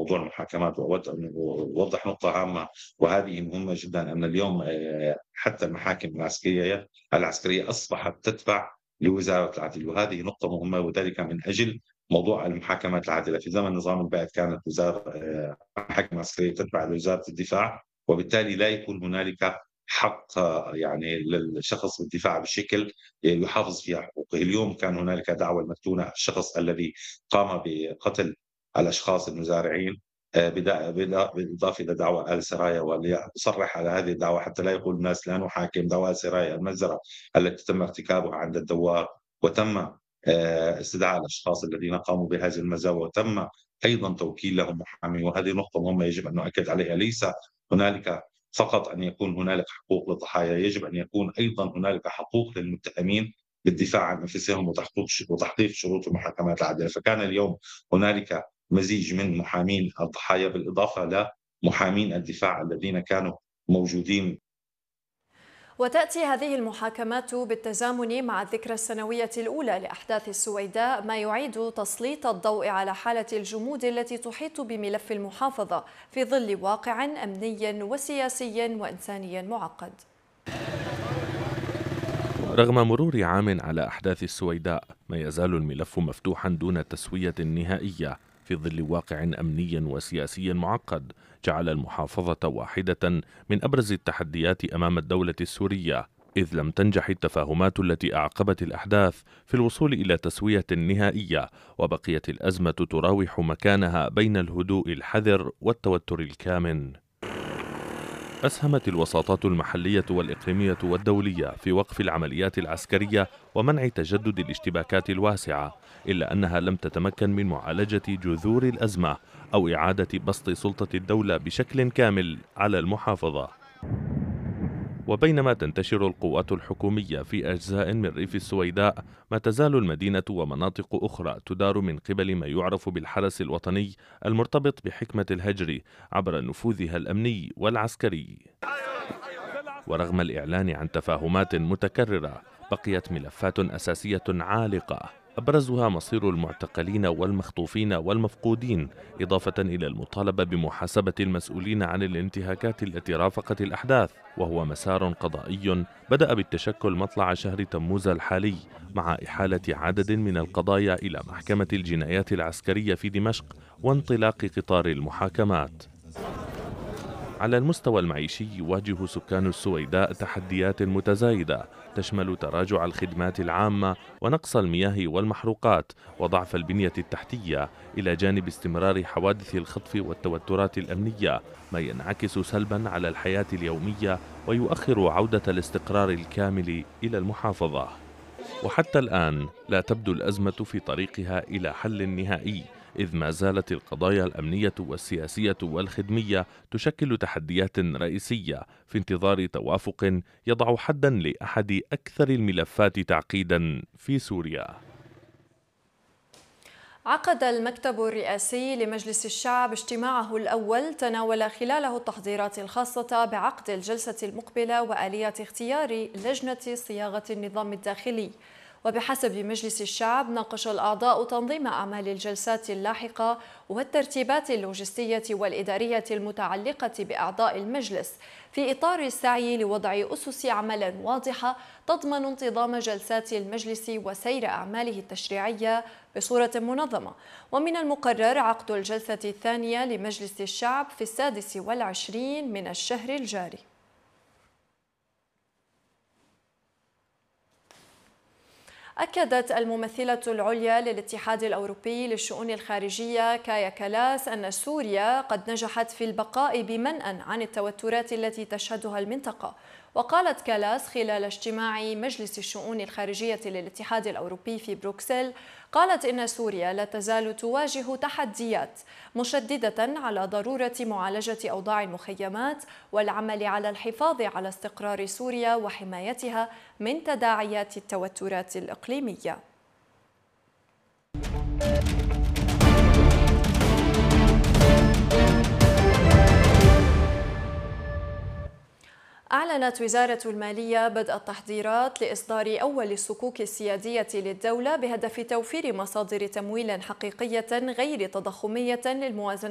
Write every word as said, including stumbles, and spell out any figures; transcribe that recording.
موضوع المحاكمات، وأود أن أوضح نقطة هامة وهذه مهمة جدًا، أن اليوم آآ حتى المحاكم العسكرية العسكرية أصبحت تتبع لوزارة العدل، وهذه نقطة مهمة، وذلك من أجل موضوع المحاكمات العادلة. في زمن نظام البعث كانت وزارة آآ المحاكم العسكرية تتبع لوزارة الدفاع، وبالتالي لا يكون هنالك حق آه، يعني للشخص بالدفاع بشكل يحافظ فيها حقوقه. اليوم كان هنالك دعوى المفتونة، الشخص الذي قام بقتل الأشخاص المزارعين آآ بدا بدا بالإضافة إلى دعوى آل سرايا، ولأصرح على هذه الدعوى حتى لا يقول الناس لا نحاكم دعوى آل سرايا، المجزرة التي تم ارتكابها عند الدوار، وتم آآ استدعاء الأشخاص الذين قاموا بهذه المزاوى، وتم أيضًا توكيل لهم محامي. وهذه نقطة مهمة يجب أن نؤكد عليها، ليس هنالك فقط أن يكون هنالك حقوق للضحايا، يجب أن يكون أيضًا هنالك حقوق للمتهمين بالدفاع عن أنفسهم وتحقيق ش وتحقيق شروط المحاكمات العادلة. فكان اليوم هنالك مزيج من محامين الضحايا بالإضافة لمحامين الدفاع الذين كانوا موجودين. وتأتي هذه المحاكمات بالتزامن مع الذكرى السنوية الأولى لأحداث السويداء، ما يعيد تسليط الضوء على حالة الجمود التي تحيط بملف المحافظة في ظل واقع أمني وسياسي وإنساني معقد. رغم مرور عام على أحداث السويداء، ما يزال الملف مفتوحا دون تسوية نهائية في ظل واقع أمني وسياسي معقد جعل المحافظة واحدة من أبرز التحديات أمام الدولة السورية، إذ لم تنجح التفاهمات التي أعقبت الأحداث في الوصول إلى تسوية نهائية، وبقيت الأزمة تراوح مكانها بين الهدوء الحذر والتوتر الكامن. أسهمت الوساطات المحلية والإقليمية والدولية في وقف العمليات العسكرية ومنع تجدد الاشتباكات الواسعة، إلا أنها لم تتمكن من معالجة جذور الأزمة أو إعادة بسط سلطة الدولة بشكل كامل على المحافظة. وبينما تنتشر القوات الحكومية في أجزاء من ريف السويداء، ما تزال المدينة ومناطق أخرى تدار من قبل ما يعرف بالحرس الوطني المرتبط بحكمة الهجر عبر نفوذها الأمني والعسكري. ورغم الإعلان عن تفاهمات متكررة، بقيت ملفات أساسية عالقة، أبرزها مصير المعتقلين والمخطوفين والمفقودين، إضافة إلى المطالبة بمحاسبة المسؤولين عن الانتهاكات التي رافقت الأحداث، وهو مسار قضائي بدأ بالتشكل مطلع شهر تموز الحالي، مع إحالة عدد من القضايا إلى محكمة الجنايات العسكرية في دمشق وانطلاق قطار المحاكمات. على المستوى المعيشي، يواجه سكان السويداء تحديات متزايدة تشمل تراجع الخدمات العامة ونقص المياه والمحروقات وضعف البنية التحتية، إلى جانب استمرار حوادث الخطف والتوترات الأمنية، ما ينعكس سلبا على الحياة اليومية ويؤخر عودة الاستقرار الكامل إلى المحافظة. وحتى الآن لا تبدو الأزمة في طريقها إلى حل نهائي، إذ ما زالت القضايا الأمنية والسياسية والخدمية تشكل تحديات رئيسية في انتظار توافق يضع حدا لأحد أكثر الملفات تعقيدا في سوريا. عقد المكتب الرئاسي لمجلس الشعب اجتماعه الأول تناول خلاله التحضيرات الخاصة بعقد الجلسة المقبلة وآلية اختيار لجنة صياغة النظام الداخلي. وبحسب مجلس الشعب، ناقش الأعضاء تنظيم أعمال الجلسات اللاحقة والترتيبات اللوجستية والإدارية المتعلقة بأعضاء المجلس، في إطار السعي لوضع أسس عمل واضحة تضمن انتظام جلسات المجلس وسير أعماله التشريعية بصورة منظمة. ومن المقرر عقد الجلسة الثانية لمجلس الشعب في السادس والعشرين من الشهر الجاري. أكدت الممثلة العليا للاتحاد الأوروبي للشؤون الخارجية كايا كالاس أن سوريا قد نجحت في البقاء بمنأى عن التوترات التي تشهدها المنطقة. وقالت كالاس خلال اجتماع مجلس الشؤون الخارجية للاتحاد الأوروبي في بروكسل، قالت إن سوريا لا تزال تواجه تحديات، مشددة على ضرورة معالجة أوضاع المخيمات والعمل على الحفاظ على استقرار سوريا وحمايتها من تداعيات التوترات الإقليمية. أعلنت وزارة المالية بدء التحضيرات لإصدار أول الصكوك السيادية للدولة بهدف توفير مصادر تمويل حقيقية غير تضخمية للموازنة